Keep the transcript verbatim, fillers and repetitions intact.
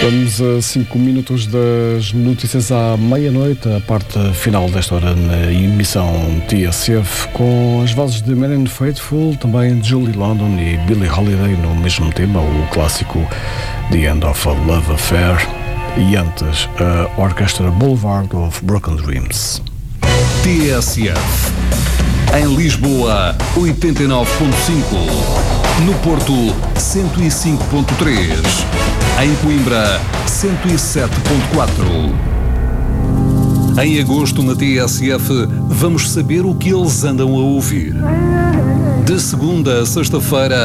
Estamos a cinco minutos das notícias à meia-noite, a parte final desta hora na emissão T S F, com as vozes de Marianne Faithfull, também de Julie London e Billie Holiday no mesmo tema, o clássico The End of a Love Affair, e antes a Orchestra Boulevard of Broken Dreams. T S F em Lisboa, oitenta e nove ponto cinco, no Porto, cento e cinco ponto três, em Coimbra, cento e sete ponto quatro. Em agosto, na T S F, vamos saber o que eles andam a ouvir. De segunda a sexta-feira,